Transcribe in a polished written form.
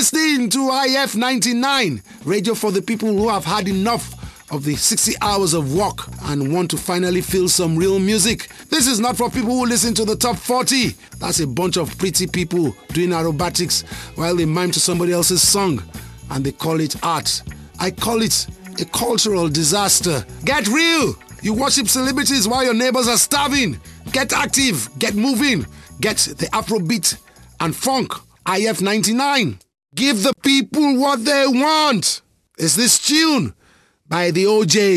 listening to IF 99, radio for the people who have had enough of the 60 hours of work and want to finally feel some real music. This is not for people who listen to the top 40. That's a bunch of pretty people doing aerobatics while they mime to somebody else's song and they call it art. I call it a cultural disaster. Get real! You worship celebrities while your neighbors are starving. Get active, get moving, get the Afrobeat and funk. IF 99. Give the people what they want. It's this tune by the OJ.